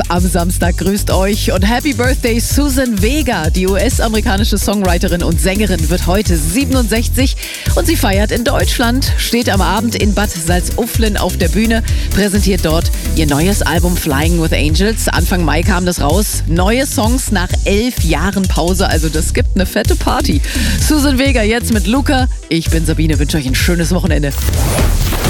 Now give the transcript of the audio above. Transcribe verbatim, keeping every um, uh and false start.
am Samstag grüßt euch und Happy Birthday Suzanne Vega. Die U S-amerikanische Songwriterin und Sängerin wird heute siebenundsechzig und sie feiert in Deutschland, steht am Abend in Bad Salzuflen auf der Bühne, präsentiert dort ihr neues Album Flying with Angels. Anfang Mai kam das raus. Neue Songs nach elf Jahren Pause, also das gibt eine fette Party. Suzanne Vega jetzt mit Luca. Ich bin Sabine, wünsche euch ein schönes Wochenende.